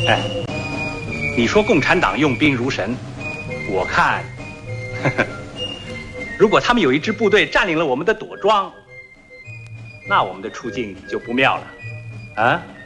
哎，你说共产党用兵如神，我看，如果他们有一支部队占领了我们的朵庄，那我们的处境就不妙了，啊？